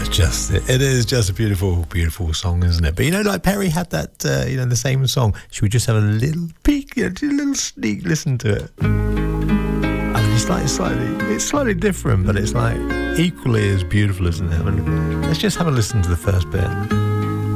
It is just a beautiful, beautiful song, isn't it? But you know, like Perry had that, the same song. Should we just have a little peek, a little sneak listen to it? I mean, it's slightly different, but it's like equally as beautiful, isn't it? I mean, let's just have a listen to the first bit.